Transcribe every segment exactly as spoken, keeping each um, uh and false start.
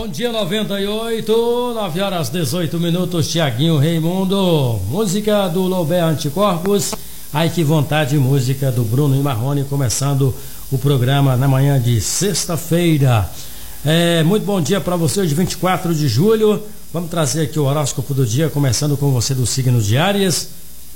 Bom dia, noventa e oito, nove horas dezoito minutos, Tiaguinho Raimundo, música do Lobé Anticorpos, ai que vontade, música do Bruno e Marrone, começando o programa na manhã de sexta-feira. É, muito bom dia para você, hoje vinte e quatro de julho, vamos trazer aqui o horóscopo do dia, começando com você do signo de Áries.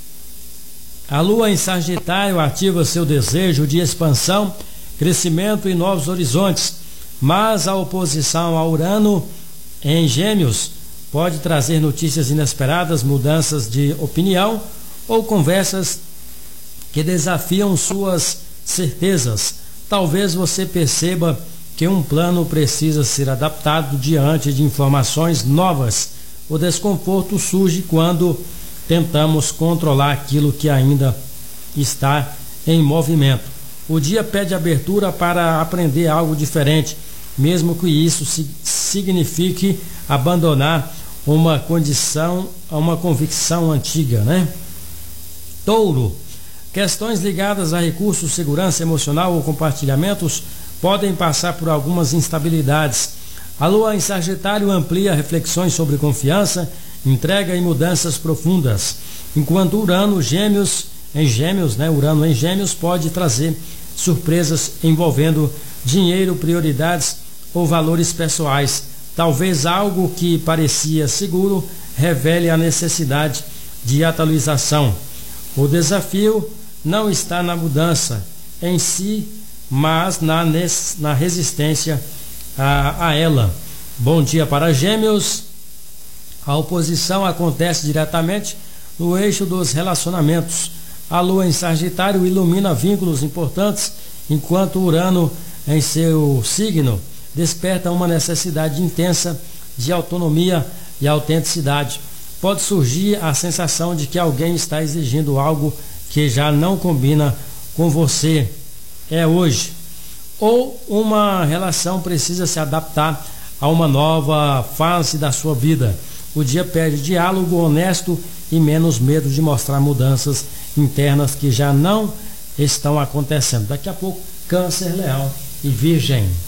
A lua em Sagitário ativa seu desejo de expansão, crescimento e novos horizontes, mas a oposição a Urano em Gêmeos pode trazer notícias inesperadas, mudanças de opinião ou conversas que desafiam suas certezas. Talvez você perceba que um plano precisa ser adaptado diante de informações novas. O desconforto surge quando tentamos controlar aquilo que ainda está em movimento. O dia pede abertura para aprender algo diferente, mesmo que isso signifique abandonar uma condição, uma convicção antiga, né? Touro, questões ligadas a recursos, segurança emocional ou compartilhamentos podem passar por algumas instabilidades. A lua em Sagitário amplia reflexões sobre confiança, entrega e mudanças profundas, enquanto Urano Gêmeos em Gêmeos, né? Urano em Gêmeos pode trazer surpresas envolvendo dinheiro, prioridades ou valores pessoais. Talvez algo que parecia seguro revele a necessidade de atualização. O desafio não está na mudança em si, mas na, na resistência a, a ela. Bom dia para Gêmeos. A oposição acontece diretamente no eixo dos relacionamentos. A lua em Sagitário ilumina vínculos importantes, enquanto Urano em seu signo desperta uma necessidade intensa de autonomia e autenticidade. Pode surgir a sensação de que alguém está exigindo algo que já não combina com você. É hoje. Ou uma relação precisa se adaptar a uma nova fase da sua vida. O dia pede diálogo honesto e menos medo de mostrar mudanças internas que já não estão acontecendo. Daqui a pouco, Câncer, Leão e Virgem.